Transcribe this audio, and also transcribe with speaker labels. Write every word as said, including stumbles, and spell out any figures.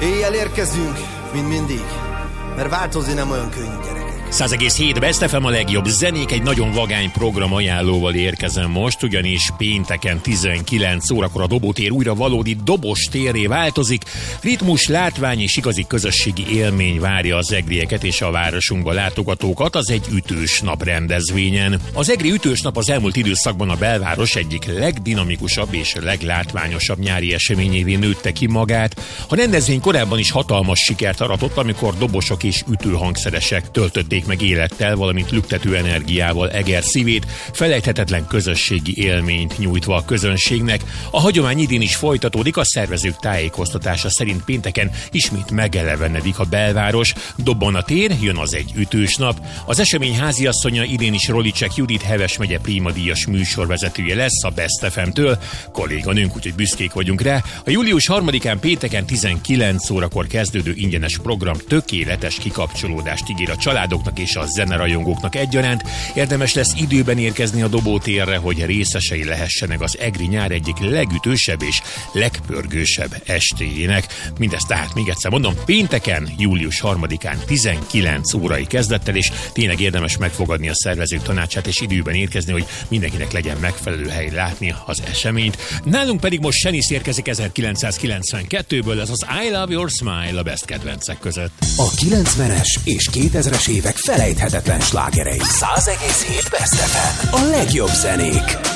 Speaker 1: Éjjel érkezünk, mint mindig, mert változni nem olyan könnyű, gyerekek.
Speaker 2: száz egész hét Best ef em a legjobb zenék, egy nagyon vagány program ajánlóval érkezem most, ugyanis pénteken tizenkilenc órakor a Dobótér újra valódi dobos térré változik. Ritmus, látvány és igazi közösségi élmény várja az egrieket és a városunkba látogatókat az Egy ütős nap rendezvényen. Az Egri ütős nap az elmúlt időszakban a belváros egyik legdinamikusabb és leglátványosabb nyári eseményévé nőtte ki magát. A rendezvény korábban is hatalmas sikert aratott, amikor dobosok és ütőhangszeresek töltötték meg élettel, valamint lüktető energiával Eger szívét, felejthetetlen közösségi élményt nyújtva a közönségnek. A hagyomány idén is folytatódik, a szervezők tájékoztatása szerint pénteken ismét megelevenedik a belváros, dobban a tér, jön az Egy ütős nap. Az esemény háziasszonya idén is Rolicek Judit, Heves megye Prímadíjas műsorvezetője lesz a Best ef em-től, kolléganőnk, úgyhogy büszkék vagyunk rá. A július harmadikán pénteken tizenkilenc órakor kezdődő ingyenes program tökéletes kikapcsolódást ígér a családoknak és a zenerajongóknak egyaránt. Érdemes lesz időben érkezni a Dobótérre, hogy részesei lehessenek az egri nyár egyik legütősebb és legpörgősebb estéjének. Mindezt tehát még egyszer mondom, pénteken, július harmadikán tizenkilenc órai kezdettel, és tényleg érdemes megfogadni a szervezők tanácsát és időben érkezni, hogy mindenkinek legyen megfelelő hely látni az eseményt. Nálunk pedig most Senis érkezik ezerkilencszázkilencvenkettőből, ez az I Love Your Smile a Best kedvencek között.
Speaker 3: A kilencvenes és kétezres évek felejthetetlen slágerei. száz egész hét Best ef em. A legjobb zenék.